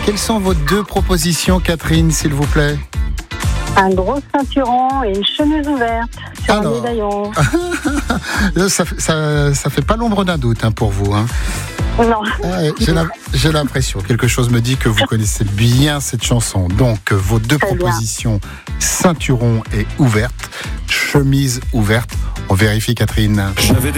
Quelles sont vos 2 propositions, Catherine, s'il vous plaît? Un gros ceinturon et une chemise ouverte sur un médaillon. ça fait pas l'ombre d'un doute pour vous. Hein. Non. J'ai l'impression. Quelque chose me dit que vous connaissez bien cette chanson. Donc, vos 2 propositions, ceinturon et ouverte, chemise ouverte. On vérifie, Catherine.